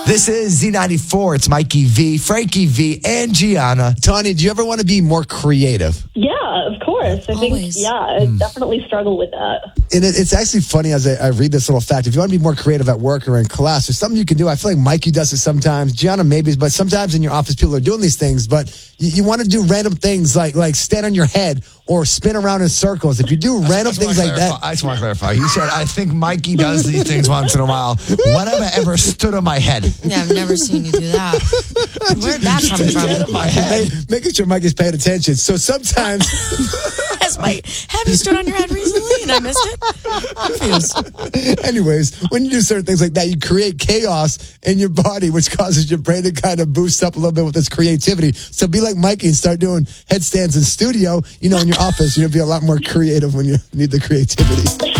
This is Z94. It's Mikey V, Frankie V, and Gianna. Tanya, do you ever want to be more creative? Yeah, of course. I think, I definitely struggle with that. And it's actually funny as I read this little fact. If you want to be more creative at work or in class, there's something you can do. I feel like Mikey does it sometimes. Gianna maybe, but sometimes in your office, people are doing these things. But you want to do random things like stand on your head or spin around in circles. If you do random things like that. I just want to clarify. He said, I think Mikey does these things once in a while. When have I ever stood on my head? Yeah, I've never seen you do that. Where'd that come from? My head. Making sure Mikey's paying attention. So sometimes. Have you stood on your head recently and I missed it? Confused. Anyways, when you do certain things like that, you create chaos in your body, which causes your brain to kind of boost up a little bit with its creativity. So be like Mikey and start doing headstands in studio. In your office, you'll be a lot more creative when you need the creativity.